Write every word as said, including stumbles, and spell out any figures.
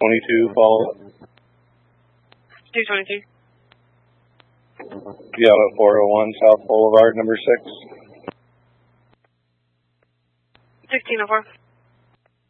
twenty-two, follow up. two twenty-two. Yeah, at four oh one South Boulevard, number six. sixteen oh four.